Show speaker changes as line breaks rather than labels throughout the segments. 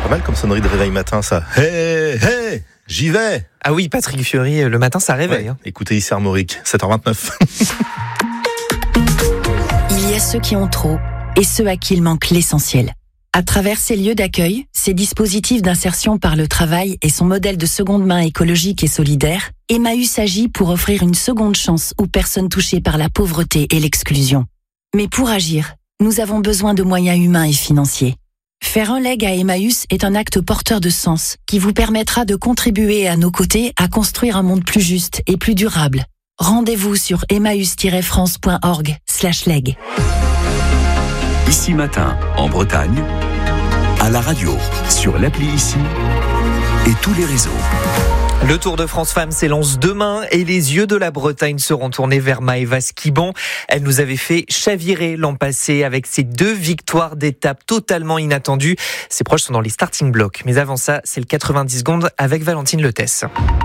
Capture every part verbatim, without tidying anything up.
mal comme sonnerie de réveil matin, ça. Hé, hé, j'y vais.
Ah oui, Patrick Fiori, le matin, ça réveille.
Ouais.
Hein.
Écoutez ici Armorique, sept heures vingt-neuf.
Il y a ceux qui ont trop et ceux à qui il manque l'essentiel. À travers ces lieux d'accueil, ces dispositifs d'insertion par le travail et son modèle de seconde main écologique et solidaire, Emmaüs agit pour offrir une seconde chance aux personnes touchées par la pauvreté et l'exclusion. Mais pour agir, nous avons besoin de moyens humains et financiers. Faire un leg à Emmaüs est un acte porteur de sens qui vous permettra de contribuer à nos côtés à construire un monde plus juste et plus durable. Rendez-vous sur emmaüs tiret france point org slash leg.
Ici Matin, en Bretagne, à la radio, sur l'appli Ici et tous les réseaux.
Le Tour de France Femmes s'élance demain et les yeux de la Bretagne seront tournés vers Maëva Skiban. Elle nous avait fait chavirer l'an passé avec ses deux victoires d'étape totalement inattendues. Ses proches sont dans les starting blocks. Mais avant ça, c'est le quatre-vingt-dix secondes avec Valentine Letès.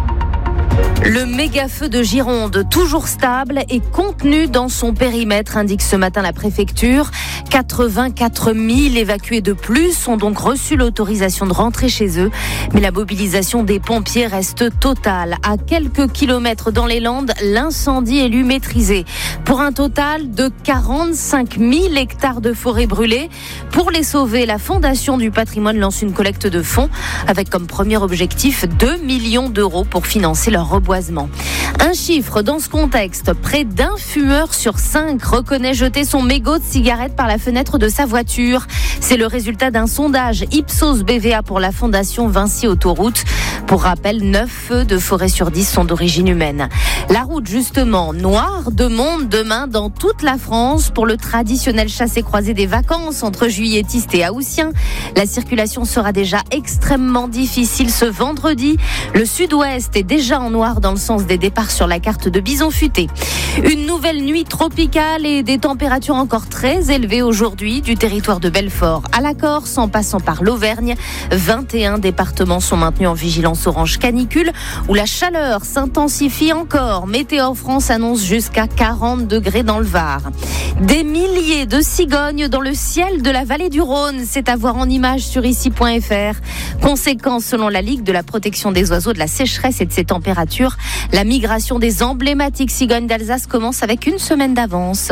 Le méga-feu de Gironde, toujours stable et contenu dans son périmètre, indique ce matin la préfecture. quatre-vingt-quatre mille évacués de plus ont donc reçu l'autorisation de rentrer chez eux. Mais la mobilisation des pompiers reste totale. À quelques kilomètres dans les Landes, l'incendie est lui maîtrisé. Pour un total de quarante-cinq mille hectares de forêt brûlées. Pour les sauver, la Fondation du patrimoine lance une collecte de fonds avec comme premier objectif deux millions d'euros pour financer leur reboisement. Un chiffre dans ce contexte, près d'un fumeur sur cinq reconnaît jeter son mégot de cigarette par la fenêtre de sa voiture. C'est le résultat d'un sondage Ipsos B V A pour la Fondation Vinci Autoroute. Pour rappel, neuf feux de forêt sur dix sont d'origine humaine. La route justement, noire de monde demain dans toute la France pour le traditionnel chassé-croisé des vacances entre juilletistes et haussiens. La circulation sera déjà extrêmement difficile ce vendredi. Le sud-ouest est déjà en noir dans le sens des départs sur la carte de Bison Futé. Une nouvelle nuit tropicale et des températures encore très élevées aujourd'hui du territoire de Belfort à la Corse en passant par l'Auvergne. vingt et un départements sont maintenus en vigilance orange canicule où la chaleur s'intensifie encore. Météo France annonce jusqu'à quarante degrés dans le Var. Des milliers de cigognes dans le ciel de la vallée du Rhône, c'est à voir en images sur ici point f r. Conséquence selon la Ligue de la protection des oiseaux de la sécheresse et de ses températures, la migration des emblématiques cigognes d'Alsace commence avec une semaine d'avance.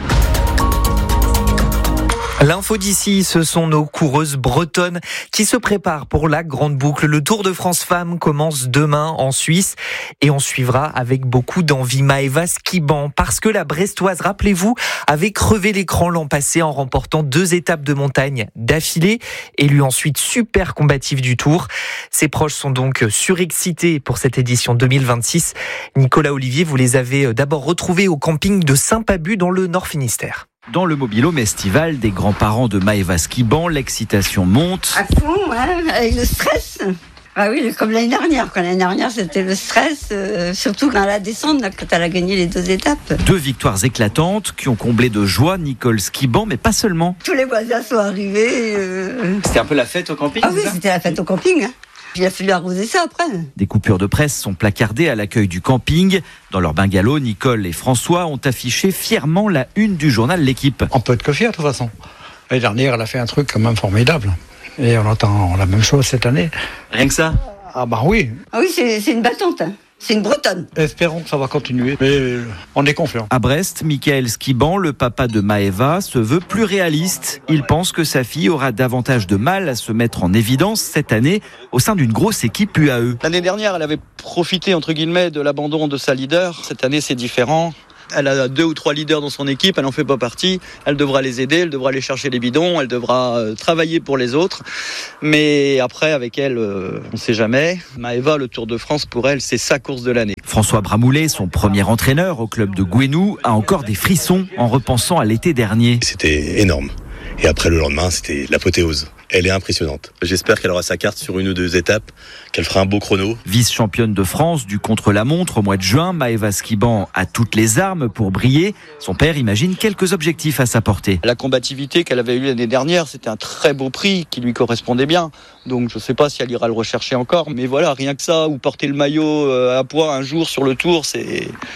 L'info d'ici, ce sont nos coureuses bretonnes qui se préparent pour la grande boucle. Le Tour de France Femmes commence demain en Suisse et on suivra avec beaucoup d'envie Maëva Skiban parce que la Brestoise, rappelez-vous, avait crevé l'écran l'an passé en remportant deux étapes de montagne d'affilée, élue ensuite super combative du Tour. Ses proches sont donc surexcités pour cette édition deux mille vingt-six. Nicolas Olivier, vous les avez d'abord retrouvés au camping de Saint-Pabu dans le Nord Finistère.
Dans le mobil-home estival des grands-parents de Maëva Skiban, l'excitation monte.
À fond, hein, avec le stress. Ah oui, comme l'année dernière. Quand l'année dernière, c'était le stress, euh, surtout quand la descente, là, quand elle a gagné les deux étapes.
Deux victoires éclatantes qui ont comblé de joie Nicole Skiban, mais pas seulement.
Tous les voisins sont arrivés. Euh...
C'était un peu la fête au camping.
Ah oui, c'était la fête au camping. Hein. Il a fallu arroser ça après. Des
coupures de presse sont placardées à l'accueil du camping. Dans leur bungalow, Nicole et François ont affiché fièrement la une du journal L'Équipe.
On peut être que fier de toute façon. L'année dernière, elle a fait un truc quand même formidable. Et on entend la même chose cette année.
Rien que ça ?
Ah bah oui.
Ah oui, c'est, c'est une battante. Hein. C'est une bretonne.
Espérons que ça va continuer, mais on est confiant.
À Brest, Michael Skiban, le papa de Maëva, se veut plus réaliste. Il pense que sa fille aura davantage de mal à se mettre en évidence cette année au sein d'une grosse équipe U A E.
L'année dernière, elle avait profité, entre guillemets, de l'abandon de sa leader. Cette année, c'est différent. Elle a deux ou trois leaders dans son équipe, elle n'en fait pas partie. Elle devra les aider, elle devra aller chercher les bidons, elle devra travailler pour les autres. Mais après, avec elle, on ne sait jamais. Maëva, le Tour de France, pour elle, c'est sa course de l'année.
François Bramoulet, son premier entraîneur au club de Gouenou, a encore des frissons en repensant à l'été dernier.
C'était énorme. Et après, le lendemain, c'était l'apothéose. Elle est impressionnante. J'espère qu'elle aura sa carte sur une ou deux étapes, qu'elle fera un beau chrono.
Vice-championne de France du contre-la-montre au mois de juin, Maëva Skiban a toutes les armes pour briller. Son père imagine quelques objectifs à sa portée.
La combativité qu'elle avait eue l'année dernière, c'était un très beau prix qui lui correspondait bien. Donc je ne sais pas si elle ira le rechercher encore. Mais voilà, rien que ça, ou porter le maillot à poids un jour sur le Tour, c'est...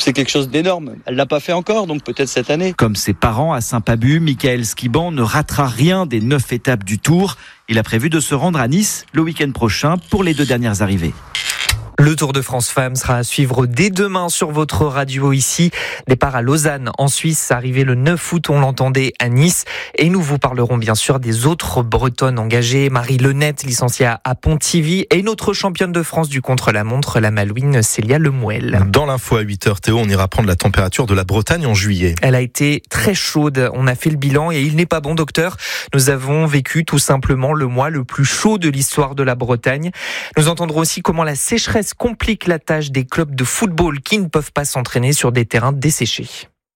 c'est quelque chose d'énorme. Elle l'a pas fait encore, donc peut-être cette année.
Comme ses parents à Saint-Pabu, Michael Skiban ne ratera rien des neuf étapes du Tour. Il a prévu de se rendre à Nice le week-end prochain pour les deux dernières arrivées.
Le Tour de France Femmes sera à suivre dès demain sur votre radio ici. Départ à Lausanne, en Suisse, arrivé le neuf août, on l'entendait à Nice. Et nous vous parlerons bien sûr des autres Bretonnes engagées. Marie Lenette, licenciée à Pontivy, et une autre championne de France du contre-la-montre, la Malouine Célia Lemouel.
Dans l'info à huit heures, Théo, on ira prendre la température de la Bretagne en juillet.
Elle a été très chaude. On a fait le bilan et il n'est pas bon, docteur. Nous avons vécu tout simplement le mois le plus chaud de l'histoire de la Bretagne. Nous entendrons aussi comment la sécheresse complique la tâche des clubs de football qui ne peuvent pas s'entraîner sur des terrains desséchés.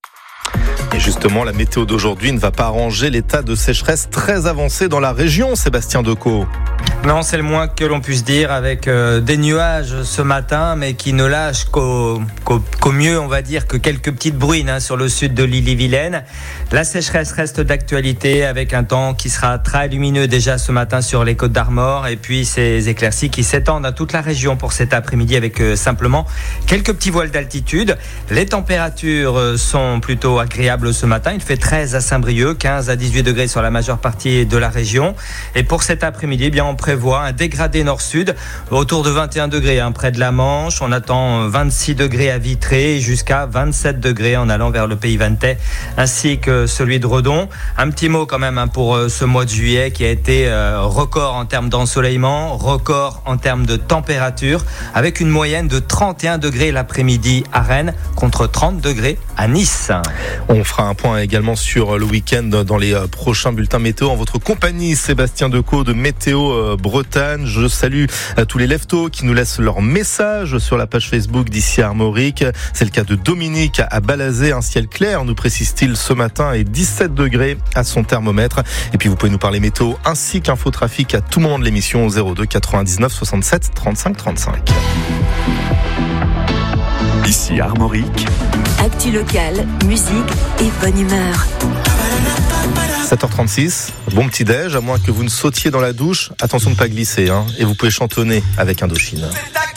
Et justement, la météo d'aujourd'hui ne va pas arranger l'état de sécheresse très avancé dans la région, Sébastien Decaux.
Non, c'est le moins que l'on puisse dire, avec euh, des nuages ce matin, mais qui ne lâchent qu'au, qu'au, qu'au mieux, on va dire, que quelques petites bruines hein, sur le sud de l'Ille-et-Vilaine. La sécheresse reste d'actualité, avec un temps qui sera très lumineux déjà ce matin sur les Côtes d'Armor, et puis ces éclaircies qui s'étendent à toute la région pour cet après-midi, avec euh, simplement quelques petits voiles d'altitude. Les températures euh, sont plutôt agréables ce matin. Il fait treize à Saint-Brieuc, quinze à dix-huit degrés sur la majeure partie de la région. Et pour cet après-midi, eh bien, on prévoit un dégradé nord-sud autour de vingt et un degrés hein, près de la Manche. On attend vingt-six degrés à Vitré jusqu'à vingt-sept degrés en allant vers le Pays Vantais ainsi que celui de Redon. Un petit mot quand même hein, pour euh, ce mois de juillet qui a été euh, record en termes d'ensoleillement, record en termes de température, avec une moyenne de trente et un degrés l'après-midi à Rennes contre trente degrés à Nice.
On fera un point également sur le week-end dans les prochains bulletins météo en votre compagnie, Sébastien Decaux de Météo Bretagne. Je salue tous les leftos qui nous laissent leurs messages sur la page Facebook d'ici à Armorique. C'est le cas de Dominique à Balazé, un ciel clair, nous précise-t-il ce matin, et dix-sept degrés à son thermomètre. Et puis vous pouvez nous parler météo ainsi qu'infotrafic à tout moment de l'émission au zéro deux quatre-vingt-dix-neuf soixante-sept trente-cinq trente-cinq.
Ici Armorique.
Actu locale, musique et bonne humeur.
sept heures trente-six, bon petit déj, à moins que vous ne sautiez dans la douche. Attention de ne pas glisser, hein, et vous pouvez chantonner avec Indochine.